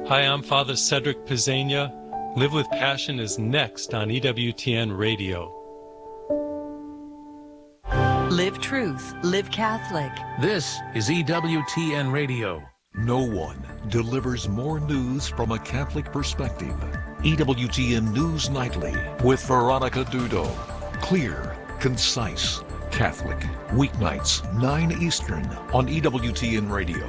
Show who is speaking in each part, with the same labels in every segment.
Speaker 1: Hi, I'm Father Cedric Pizzania. Live with Passion is next on EWTN Radio.
Speaker 2: Live Truth, Live Catholic.
Speaker 3: This is EWTN Radio.
Speaker 4: No one delivers more news from a Catholic perspective. EWTN News Nightly with Veronica Dudo. Clear, concise, Catholic. Weeknights, 9 Eastern on EWTN Radio.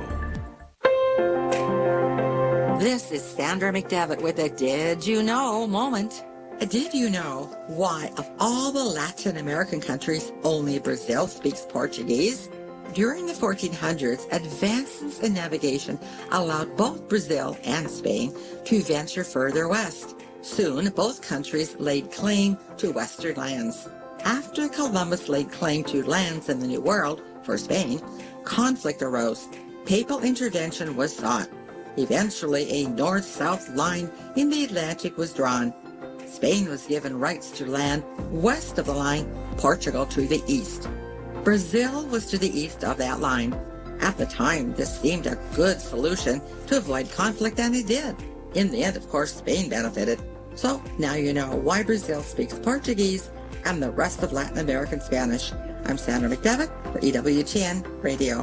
Speaker 5: This is Sandra McDevitt with a Did You Know moment. Did you know why, of all the Latin American countries, only Brazil speaks Portuguese? During the 1400s, advances in navigation allowed both Brazil and Spain to venture further west. Soon, both countries laid claim to western lands. After Columbus laid claim to lands in the New World for Spain, conflict arose. Papal intervention was sought. Eventually, a north-south line in the Atlantic was drawn. Spain was given rights to land west of the line, Portugal to the east. Brazil was to the east of that line. At the time, this seemed a good solution to avoid conflict, and it did. In the end, of course, Spain benefited. So now you know why Brazil speaks Portuguese and the rest of Latin American Spanish. I'm Sandra McDevitt for EWTN Radio.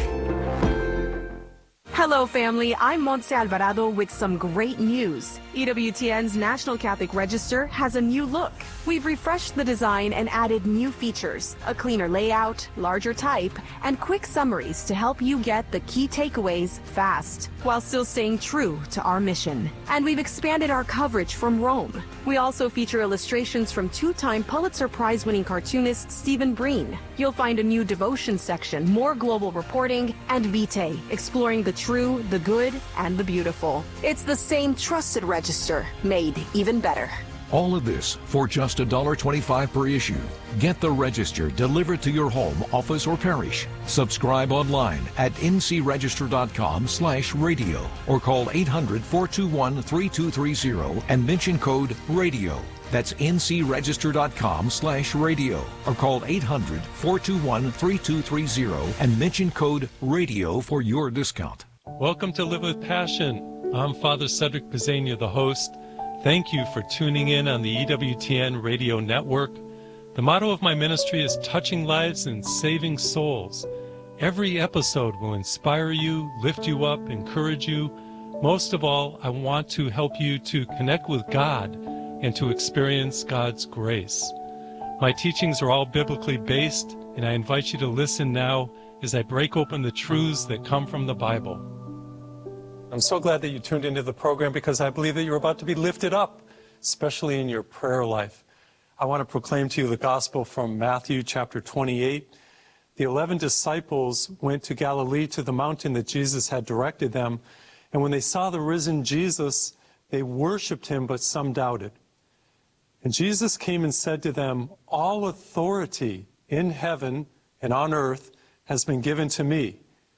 Speaker 6: Hello, family. I'm Montse Alvarado with some great news. EWTN's National Catholic Register has a new look. We've refreshed the design and added new features, a cleaner layout, larger type, and quick summaries to help you get the key takeaways fast, while still staying true to our mission. And we've expanded our coverage from Rome. We also feature illustrations from two-time Pulitzer Prize-winning cartoonist Stephen Breen. You'll find a new devotion section, more global reporting, and Vitae, exploring the true, the good, and the beautiful. It's the same trusted register, made even better.
Speaker 4: All of this for just $1.25 per issue. Get the Register delivered to your home, office, or parish. Subscribe online at ncregister.com/radio or call 800-421-3230 and mention code RADIO. That's ncregister.com/radio or call 800-421-3230 and mention code RADIO for your discount.
Speaker 1: Welcome to Live with Passion. I'm Father Cedric Pizzania, the host. Thank you for tuning in on the EWTN radio network. The motto of my ministry is touching lives and saving souls. Every episode will inspire you, lift you up, encourage you. Most of all, I want to help you to connect with God and to experience God's grace. My teachings are all biblically based, and I invite you to listen now as I break open the truths that come from the Bible. I'm so glad that you tuned into the program because I believe that you're about to be lifted up, especially in your prayer life. I want to proclaim to you the gospel from Matthew chapter 28. The 11 disciples went to Galilee to the mountain that Jesus had directed them, and when they saw the risen Jesus, they worshiped him, but some doubted. And Jesus came and said to them, "All authority in heaven and on earth has been given to me.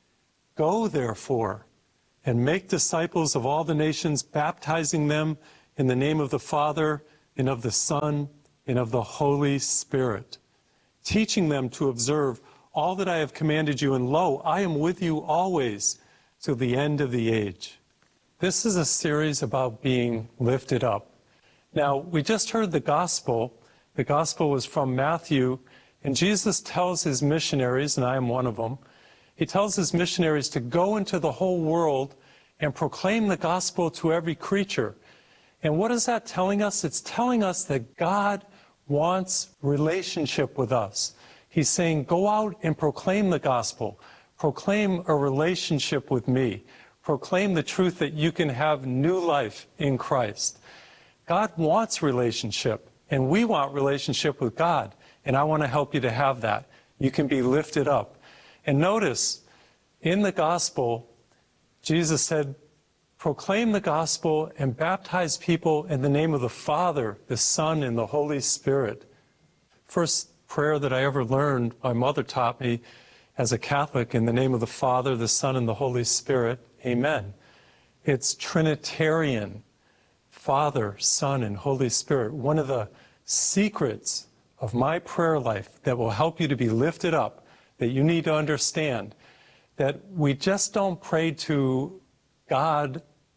Speaker 1: Go, therefore, and make disciples of all the nations, baptizing them in the name of the Father and of the Son and of the Holy Spirit, teaching them to observe all that I have commanded you, and lo, I am with you always till the end of the age." This is a series about being lifted up. Now, we just heard the gospel. The gospel was from Matthew, and Jesus tells his missionaries, and I am one of them, he tells his missionaries to go into the whole world and proclaim the gospel to every creature. And what is that telling us? It's telling us that God wants relationship with us. He's saying, go out and proclaim the gospel. Proclaim a relationship with me. Proclaim the truth that you can have new life in Christ. God wants relationship, and we want relationship with God. And I want to help you to have that. You can be lifted up. And notice, in the gospel, Jesus said, proclaim the gospel and baptize people in the name of the Father, the Son, and the Holy Spirit. First prayer that I ever learned, my mother taught me as a Catholic, in the name of the Father, the Son, and the Holy Spirit. Amen. It's Trinitarian, Father, Son, and Holy Spirit. One of the secrets of my prayer life that will help you to be lifted up, that you need to understand, that we just don't pray to God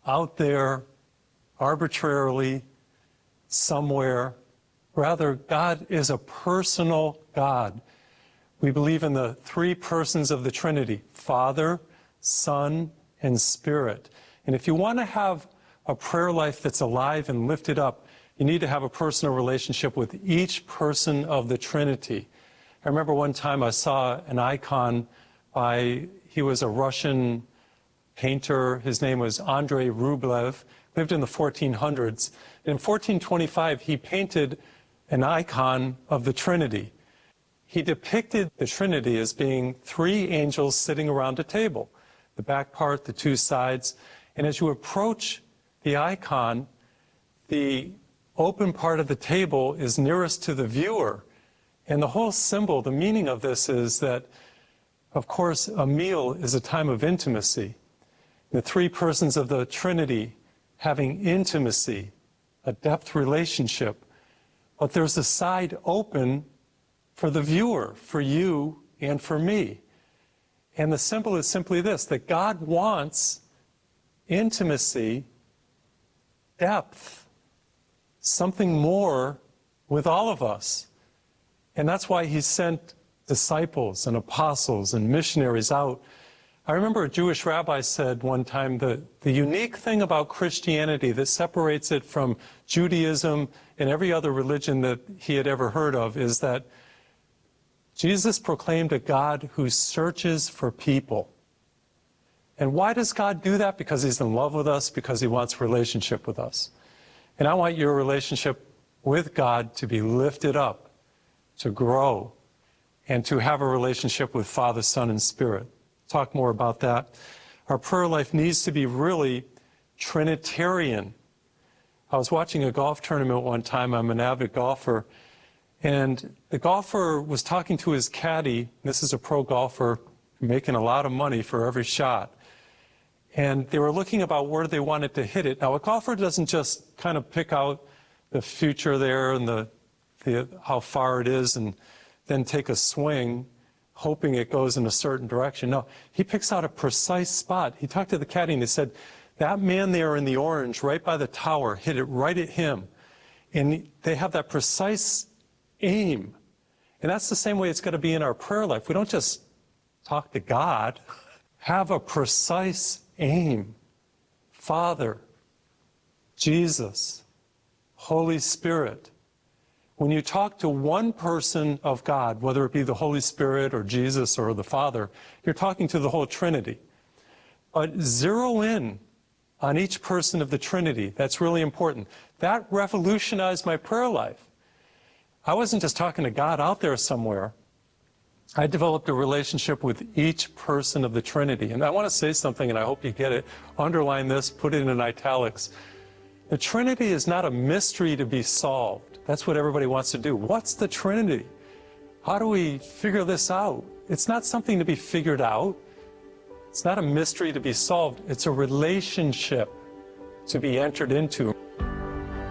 Speaker 1: out there, arbitrarily, somewhere. Rather, God is a personal God. We believe in the three persons of the Trinity, Father, Son, and Spirit. And if you want to have a prayer life that's alive and lifted up, you need to have a personal relationship with each person of the Trinity. I remember one time I saw an icon he was a Russian painter. His name was Andrei Rublev, lived in the 1400s. In 1425, he painted an icon of the Trinity. He depicted the Trinity as being three angels sitting around a table, the back part, the two sides. And as you approach the icon, the open part of the table is nearest to the viewer. And the whole symbol, the meaning of this is that, of course, a meal is a time of intimacy. The three persons of the Trinity having intimacy, a depth relationship. But there's a side open for the viewer, for you and for me. And the symbol is simply this, that God wants intimacy, depth, something more with all of us. And that's why he sent disciples and apostles and missionaries out. I remember a Jewish rabbi said one time that the unique thing about Christianity that separates it from Judaism and every other religion that he had ever heard of is that Jesus proclaimed a God who searches for people. And why does God do that? Because he's in love with us, because he wants relationship with us. And I want your relationship with God to be lifted up, to grow, and to have a relationship with Father, Son, and Spirit. Talk more about that. Our prayer life needs to be really Trinitarian. I was watching a golf tournament one time. I'm an avid golfer. And the golfer was talking to his caddy. This is a pro golfer making a lot of money for every shot. And they were looking about where they wanted to hit it. Now, a golfer doesn't just kind of pick out the future there and how far it is and then take a swing, hoping it goes in a certain direction. No, he picks out a precise spot. He talked to the caddy and he said, that man there in the orange right by the tower, hit it right at him. And they have that precise aim. And that's the same way it's going to be in our prayer life. We don't just talk to God. Have a precise aim. Father, Jesus, Holy Spirit. When you talk to one person of God, whether it be the Holy Spirit or Jesus or the Father, you're talking to the whole Trinity. But zero in on each person of the Trinity. That's really important. That revolutionized my prayer life. I wasn't just talking to God out there somewhere. I developed a relationship with each person of the Trinity. And I want to say something, and I hope you get it. Underline this, put it in italics. The Trinity is not a mystery to be solved. That's what everybody wants to do. What's the Trinity? How do we figure this out? It's not something to be figured out. It's not a mystery to be solved. It's a relationship to be entered into.